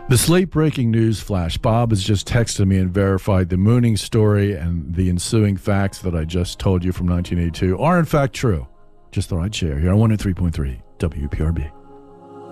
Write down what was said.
The Slate breaking news flash. Bob has just texted me and verified the mooning story and the ensuing facts that I just told you from 1982 are in fact true. Just thought I'd share here on 103.3 WPRB.